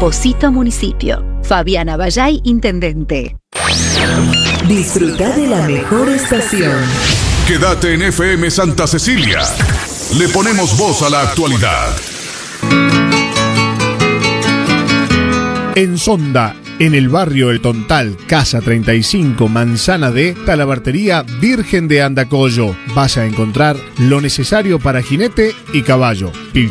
Posito Municipio. Fabiana Bayay, Intendente. Disfruta de la mejor estación. Quédate en FM Santa Cecilia. Le ponemos voz a la actualidad. En Sonda, en el barrio El Tontal, Casa 35, Manzana D, Talabartería Virgen de Andacollo. Vas a encontrar lo necesario para jinete y caballo.